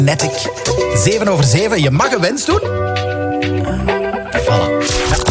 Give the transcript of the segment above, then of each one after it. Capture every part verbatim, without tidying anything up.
Net ik. Zeven over zeven. Je mag een wens doen. Voilà.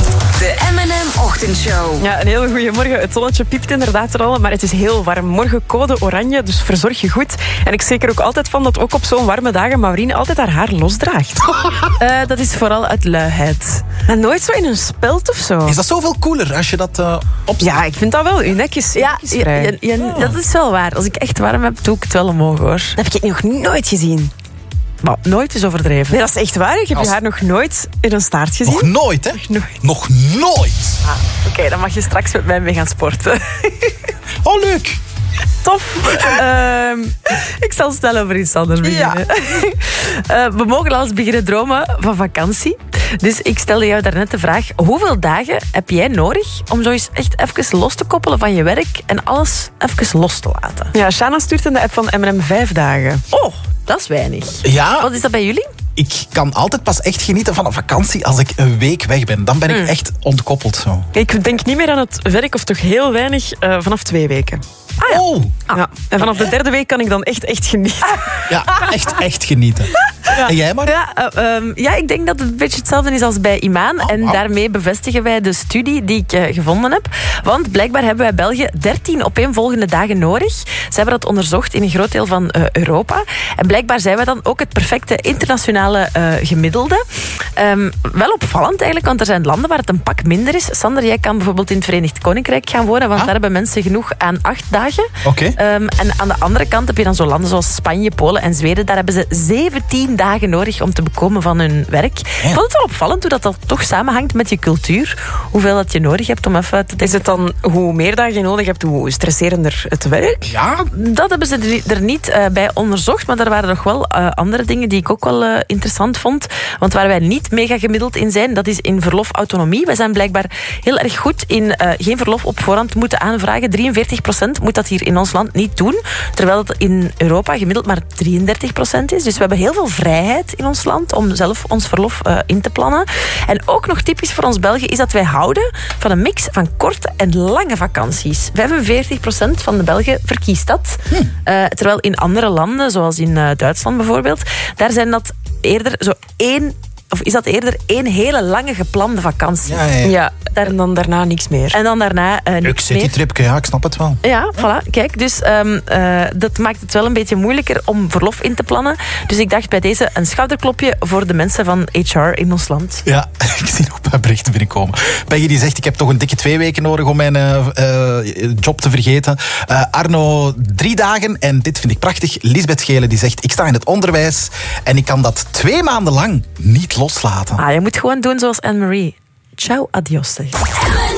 De M en M-ochtendshow. Ja, een hele goede morgen. Het zonnetje piept inderdaad er al, maar het is heel warm. Morgen code oranje, dus verzorg je goed. En ik zeker ook altijd van dat ook op zo'n warme dagen Maureen altijd haar haar losdraagt. Uh, dat is vooral uit luiheid. En nooit zo in een speld of zo. Is dat zoveel cooler als je dat uh, opzet? Ja, ik vind dat wel. Uw nek is, Ja, is vrij. ja, ja, ja, dat is wel waar. Als ik echt warm heb, doe ik het wel omhoog, hoor. Dat heb ik nog nooit gezien. Maar nooit is overdreven. Nee, dat is echt waar. Ik heb Als... je haar nog nooit in een staart gezien. Nog nooit, hè? Nog nooit. Nog nooit. Ah, Oké, okay, dan mag je straks met mij mee gaan sporten. Oh, leuk. Tof. Uh, ik zal snel over iets anders beginnen. Ja. uh, we mogen al eens beginnen dromen van vakantie. Dus ik stelde jou daarnet de vraag: hoeveel dagen heb jij nodig om zo eens echt even los te koppelen van je werk en alles even los te laten? Ja, Shana stuurt in de app van M en M vijf dagen. Oh, dat is weinig. Ja. Wat is dat bij jullie? Ik kan altijd pas echt genieten van een vakantie als ik een week weg ben. Dan ben ik mm. echt ontkoppeld zo. Ik denk niet meer aan het werk, of toch heel weinig, uh, vanaf twee weken. Ah, ja. Oh. Ja. En vanaf de derde week kan ik dan echt, echt genieten. Ja, echt, echt genieten. Ja. En jij maar? Ja, uh, um, ja, ik denk dat het een beetje hetzelfde is als bij Imaan. Oh, en wow. daarmee bevestigen wij de studie die ik uh, gevonden heb. Want blijkbaar hebben wij België dertien opeenvolgende dagen nodig. Ze hebben dat onderzocht in een groot deel van uh, Europa. En blijkbaar zijn wij dan ook het perfecte internationale uh, gemiddelde. Um, wel opvallend eigenlijk, want er zijn landen waar het een pak minder is. Sander, jij kan bijvoorbeeld in het Verenigd Koninkrijk gaan wonen, want ah. daar hebben mensen genoeg aan acht dagen. Oké. Okay. Um, en aan de andere kant heb je dan zo landen zoals Spanje, Polen en Zweden. Daar hebben ze zeventien dagen nodig om te bekomen van hun werk. Ja. Ik vond het wel opvallend hoe dat, dat toch samenhangt met je cultuur. Hoeveel dat je nodig hebt om even te... Is het dan hoe meer dagen je nodig hebt, hoe stresserender het werk? Ja. Dat hebben ze er niet uh, bij onderzocht, maar er waren nog wel uh, andere dingen die ik ook wel uh, interessant vond. Want waar wij niet mega gemiddeld in zijn, dat is in verlofautonomie. Wij zijn blijkbaar heel erg goed in uh, geen verlof op voorhand moeten aanvragen. drieënveertig procent moet dat hier in ons land niet doen. Terwijl het in Europa gemiddeld maar drieëndertig procent is. Dus we hebben heel veel vrijheid in ons land om zelf ons verlof uh, in te plannen. En ook nog typisch voor ons Belgen is dat wij houden van een mix van korte en lange vakanties. vijfenveertig procent van de Belgen verkiest dat. Hm. Uh, terwijl in andere landen, zoals in uh, Duitsland bijvoorbeeld, daar zijn dat eerder zo één... Of is dat eerder één hele lange geplande vakantie? Ja, ja, ja. ja daar, en dan daarna niks meer. En dan daarna uh, niks meer. Citytripje, ja, ik snap het wel. Ja, voilà. Kijk, dus um, uh, dat maakt het wel een beetje moeilijker om verlof in te plannen. Dus ik dacht bij deze een schouderklopje voor de mensen van H R in ons land. Ja, ik zie nog een paar berichten binnenkomen. Peggy die zegt, ik heb toch een dikke twee weken nodig om mijn uh, uh, job te vergeten. Uh, Arno, drie dagen. En dit vind ik prachtig. Lisbeth Gele die zegt, ik sta in het onderwijs en ik kan dat twee maanden lang niet loslaten. Ah, je moet gewoon doen zoals Anne-Marie. Ciao, adios. Zeg.